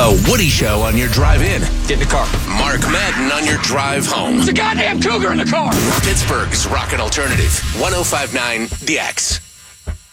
The Woody Show on your drive in. Get in the car. Mark Madden on your drive home. There's a goddamn cougar in the car. Pittsburgh's Rockin' Alternative. 105.9 The X.